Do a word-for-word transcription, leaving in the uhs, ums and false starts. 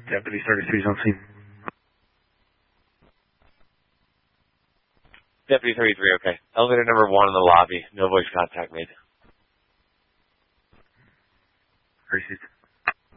Deputy thirty-three is on scene. Deputy thirty-three, okay. Elevator number one in the lobby. No voice contact made. thirty-six.